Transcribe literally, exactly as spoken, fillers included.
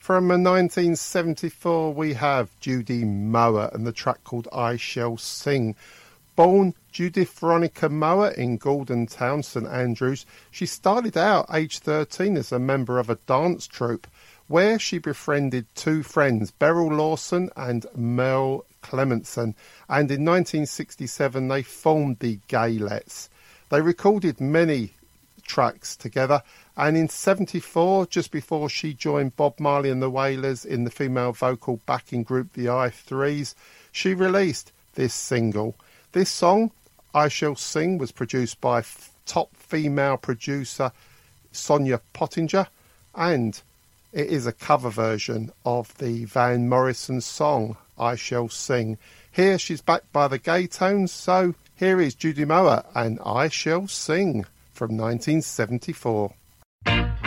From nineteen seventy-four, we have Judy Mower and the track called I Shall Sing. Born Judith Veronica Mower in Gordon Town, St Andrews, she started out aged thirteen as a member of a dance troupe where she befriended two friends, Beryl Lawson and Mel Clementson, and in nineteen sixty-seven they formed the Gaylettes. They recorded many tracks together, and in seventy-four, just before she joined Bob Marley and the Wailers in the female vocal backing group the I Threes, she released this single. This song, I Shall Sing, was produced by f- top female producer Sonia Pottinger, and it is a cover version of the Van Morrison song, I Shall Sing. Here she's backed by the Gaytones, so here is Judy Mower and I Shall Sing from nineteen seventy-four.